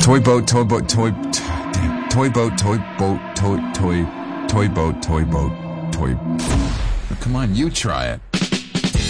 Toy boat, toy boat, damn. Toy boat, toy boat, toy boat, toy boat. Come on, you try it.